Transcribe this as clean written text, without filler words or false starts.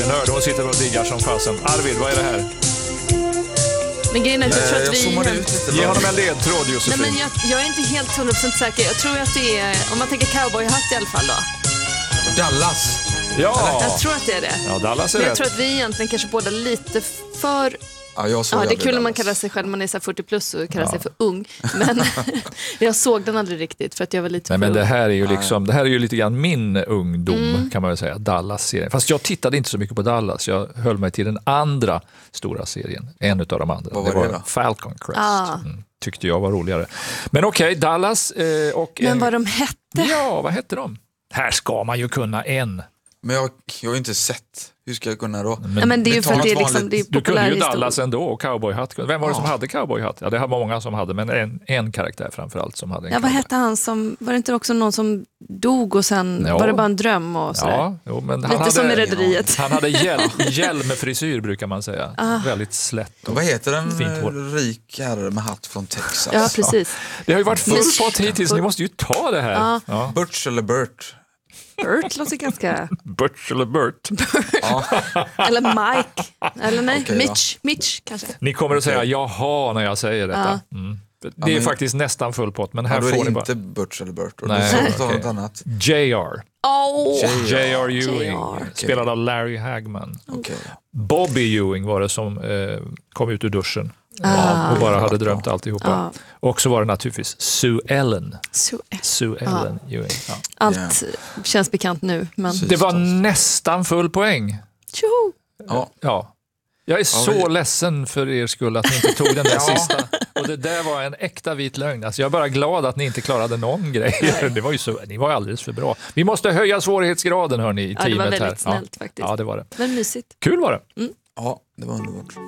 serienörd. Hon sitter och diggar som fasen. Arvid, vad är det här? Men grejen är att jag tror att vi... Ge honom en ledtråd, Josefin. Nej, men jag är inte helt 100% säker. Jag tror att det är, om man tänker cowboyhatt i alla fall då. Dallas. Ja. Jag tror att det är det. Ja, Dallas är men jag rätt. tror att vi egentligen kanske båda lite för... Ja, det är kul om man kallar sig själv, man är så här 40 plus och kallar sig för ung. Men jag såg den aldrig riktigt för att jag var lite för men det ung. här är ju liksom, det här är ju lite grann min ungdom kan man väl säga, Dallas-serien. Fast jag tittade inte så mycket på Dallas, jag höll mig till den andra stora serien, en av de andra. Vad var det då? Falcon Crest. Tyckte jag var roligare. Men okej, Dallas och... Men vad de hette? Ja, vad hette de? Här ska man ju kunna en. Men jag har ju inte sett. Hur ska jag kunna då? Men det är ju för att det är liksom, det är du kunde ju populär Dallas ändå och cowboyhatt. Vem var det som hade cowboyhatt? Ja, det var många som hade, men en karaktär framförallt som hade en vad hette han som, var det inte också någon som dog och sen var det bara en dröm och sådär? Ja, jo, men lite han som hade, i Rederiet. Han hade hjälmfrisyr brukar man säga. Väldigt slätt. Vad heter en rik herre med hatt från Texas? Ja, precis. Det har ju varit full pott hittills, ni måste ju ta det här. Ja. Butch eller Burt? Burt låter ganska... Butch eller Burt. Eller Mike. Eller nej, Okay, Mitch kanske. Ni kommer att säga jaha när jag säger detta. Det är faktiskt nästan full pott, men här då är får det ni bara... inte Butch eller Burt. Nej, okay. Något annat. J.R. J.R. Ewing, spelad av Larry Hagman. Okay. Bobby Ewing var det som kom ut ur duschen och bara hade drömt alltihopa. Och så var det naturligtvis Sue Ellen. Sue Ellen Ewing. Ja. Allt känns bekant nu. Men... Det var nästan full poäng. Ja. Jag är så ledsen för er skull att ni inte tog den där sista. Och det där var en äkta vit lögn. Alltså jag är bara glad att ni inte klarade någon grej. Det var ju så, ni var alldeles för bra. Vi måste höja svårighetsgraden, hörni, i teamet här. Det var väldigt snällt faktiskt. Ja, det var det. Men mysigt. Kul var det. Ja, det var underbart.